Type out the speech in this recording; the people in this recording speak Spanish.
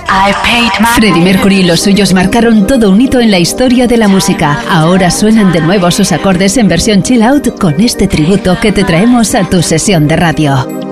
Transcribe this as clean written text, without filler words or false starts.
Freddie Mercury y los suyos marcaron todo un hito en la historia de la música. Ahora suenan de nuevo sus acordes en versión chill out con este tributo que te traemos a tu sesión de radio.